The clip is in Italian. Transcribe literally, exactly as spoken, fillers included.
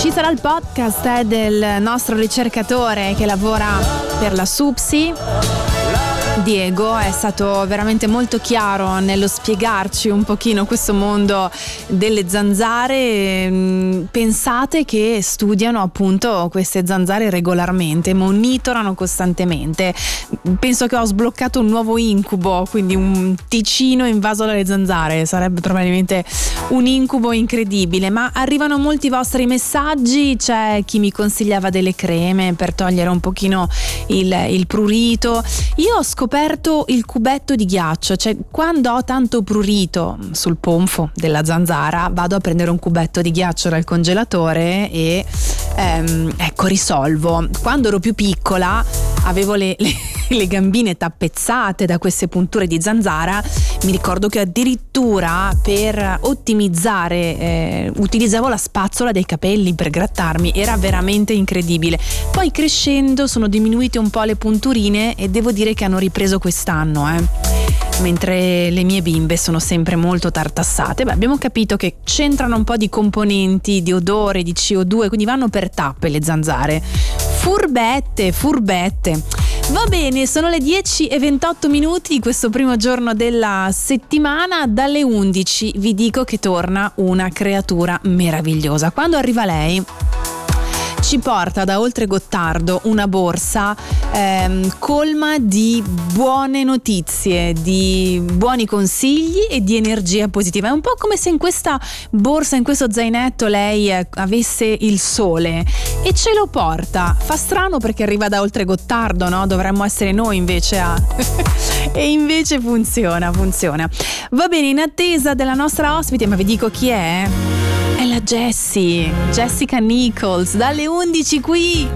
Ci sarà il podcast eh, del nostro ricercatore che lavora per la SUPSI. Diego è stato veramente molto chiaro nello spiegarci un pochino questo mondo delle zanzare. Pensate che studiano appunto queste zanzare regolarmente, monitorano costantemente. Penso che ho sbloccato un nuovo incubo, quindi un Ticino invaso dalle zanzare sarebbe probabilmente un incubo incredibile. Ma arrivano molti vostri messaggi, c'è chi mi consigliava delle creme per togliere un pochino il, il prurito. Io ho scoperto il cubetto di ghiaccio, cioè quando ho tanto prurito sul ponfo della zanzara vado a prendere un cubetto di ghiaccio dal congelatore e ehm, ecco risolvo. Quando ero più piccola avevo le, le, le gambine tappezzate da queste punture di zanzara, mi ricordo che addirittura per ottimizzare eh, utilizzavo la spazzola dei capelli per grattarmi, era veramente incredibile. Poi crescendo sono diminuite un po' le punturine e devo dire che hanno ripreso quest'anno, eh. mentre le mie bimbe sono sempre molto tartassate. Beh, abbiamo capito che c'entrano un po' di componenti, di odore, di C O due, quindi vanno per tappe le zanzare. Furbette, furbette. Va bene, sono le dieci e ventotto minuti di questo primo giorno della settimana. Dalle undici vi dico che torna una creatura meravigliosa. Quando arriva lei ci porta da Oltregottardo una borsa ehm, colma di buone notizie, di buoni consigli e di energia positiva. È un po' come se in questa borsa, in questo zainetto lei eh, avesse il sole e ce lo porta. Fa strano perché arriva da Oltregottardo, no? Dovremmo essere noi invece a... e invece funziona, funziona. Va bene, in attesa della nostra ospite, ma vi dico chi è? È la Jessie, Jessica Nichols, dalle undici qui